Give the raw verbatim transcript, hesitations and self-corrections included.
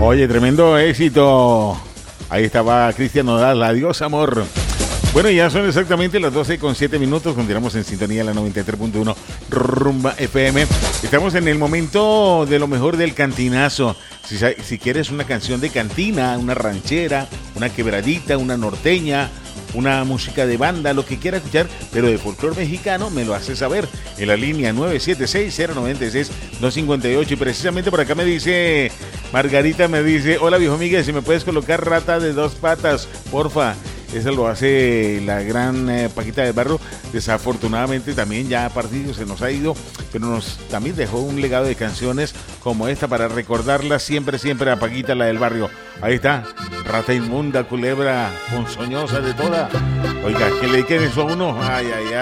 Oye, tremendo éxito. Ahí estaba Cristian Nodal, adiós amor. Bueno, ya son exactamente las doce con siete minutos. Continuamos en sintonía en la noventa y tres punto uno Rumba F M. Estamos en el momento de lo mejor del cantinazo. Si, si quieres una canción de cantina, una ranchera, una quebradita, una norteña, una música de banda, lo que quiera escuchar, pero de folclore mexicano, me lo hace saber en la línea nueve siete seis, cero nueve seis, dos cinco ocho. Y precisamente por acá me dice Margarita, me dice, hola viejo Miguel, si me puedes colocar Rata de Dos Patas, porfa. Eso lo hace la gran eh, Paquita del Barrio. Desafortunadamente también ya ha partido, se nos ha ido, pero nos también dejó un legado de canciones como esta para recordarla siempre, siempre a Paquita, la del barrio. Ahí está, Rata Inmunda, Culebra Ponzoñosa de toda. Oiga, que le dediquen eso a uno. Ay, ay, ay.